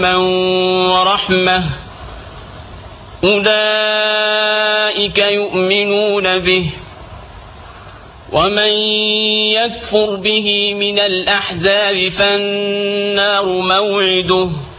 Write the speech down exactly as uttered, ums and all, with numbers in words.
ورحمة أولئك يؤمنون به ومن يكفر به من الأحزاب فالنار موعده